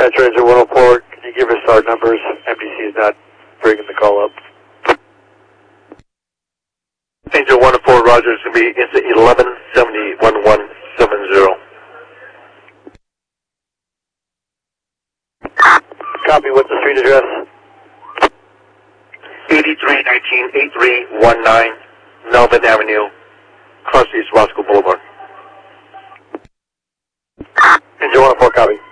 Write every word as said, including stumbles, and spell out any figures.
Dispatcher, Angel one oh four, can you give us our numbers? M D C is not bringing the call up. Angel one oh four, Roger, it's going to be incident eleven seventy one one seven zero. Copy, what's the street address? eighty-three nineteen, eighty-three nineteen, Melvin Avenue, across East Roscoe Boulevard. Angel one oh four, copy.